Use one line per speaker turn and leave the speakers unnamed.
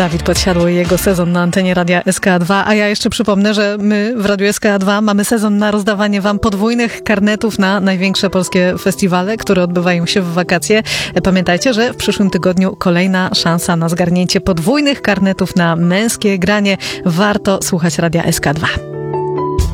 Dawid Podsiadły i jego sezon na antenie Radia SK2, a ja jeszcze przypomnę, że my w Radiu SK2 mamy sezon na rozdawanie wam podwójnych karnetów na największe polskie festiwale, które odbywają się w wakacje. Pamiętajcie, że w przyszłym tygodniu kolejna szansa na zgarnięcie podwójnych karnetów na męskie granie. Warto słuchać Radia SK2.